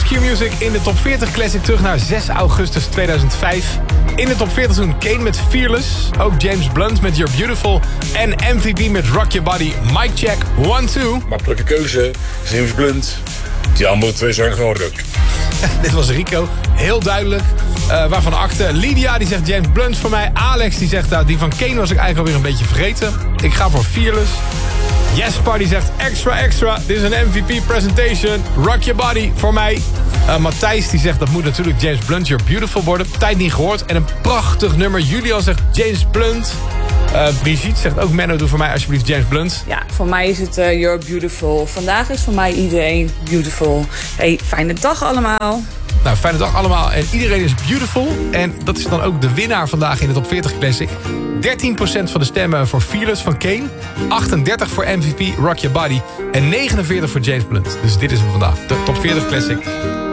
is Q-Music in de top 40 classic terug naar 6 augustus 2005. In de top 40 toen Kane met Fearless. Ook James Blunt met You're Beautiful. En MVP met Rock Your Body. Mic check, 1-2. Makkelijke keuze. James Blunt. Die andere twee zijn gewoon ruk. Dit was Rico. Heel duidelijk. Waarvan akte. Lydia die zegt James Blunt voor mij. Alex die zegt die van Kane was ik eigenlijk alweer een beetje vergeten. Ik ga voor Fearless. Jesper die zegt extra. Dit is een MVP presentation. Rock Your Body voor mij. Matthijs die zegt dat moet natuurlijk James Blunt You're Beautiful worden. Tijd niet gehoord. En een prachtig nummer. Julian zegt James Blunt. Brigitte zegt ook Menno, doe voor mij alsjeblieft James Blunt. Ja, voor mij is het You're Beautiful. Vandaag is voor mij iedereen beautiful. Hey, fijne dag allemaal. Nou, fijne dag allemaal. En iedereen is beautiful. En dat is dan ook de winnaar vandaag in de top 40 Classic. 13% van de stemmen voor Fearless van Kane. 38 voor MVP Rock Your Body. En 49 voor James Blunt. Dus dit is hem vandaag. De top 40 Classic.